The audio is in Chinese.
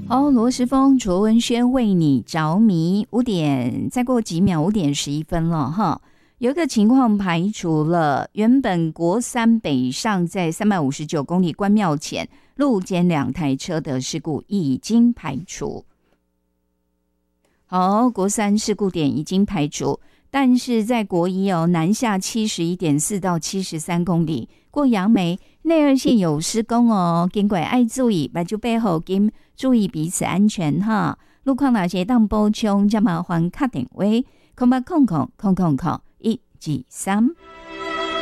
哦，罗时丰、卓文萱为你着迷。5点再过几秒，5点11分了哈。有一个情况排除了，原本国三北上在359公里关庙前路肩2台车的事故已经排除。好，国三事故点已经排除，但是在国一南下71.4到73公里过杨梅内二线有施工经过要注意，目睭背后跟注意彼此安全哈。路况哪些当补充，就麻烦打电话080000000123。